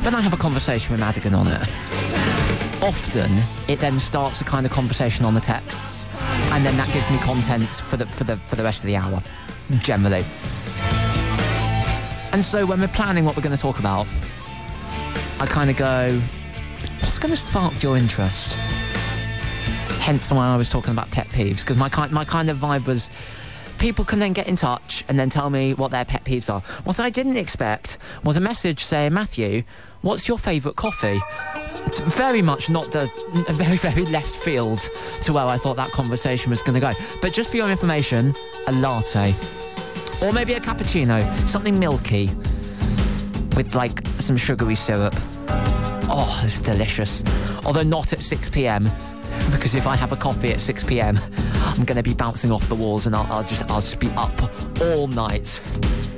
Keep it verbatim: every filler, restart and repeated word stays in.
when I have a conversation with Madigan on it, often it then starts a kind of conversation on the texts, and then that gives me content for the for the for the rest of the hour, generally. And so when we're planning what we're going to talk about, I kind of go, what's going to spark your interest? Hence why I was talking about pet peeves, because my kind my kind of vibe was, people can then get in touch and then tell me what their pet peeves are. What I didn't expect was a message saying, Matthew, what's your favourite coffee? It's very much not the very, very left field to where I thought that conversation was going to go. But just for your information, a latte. Or maybe a cappuccino, something milky with, like, some sugary syrup. Oh, it's delicious. Although not at six p.m, because if I have a coffee at six p.m, I'm going to be bouncing off the walls and I'll, I'll just I'll just be up all night.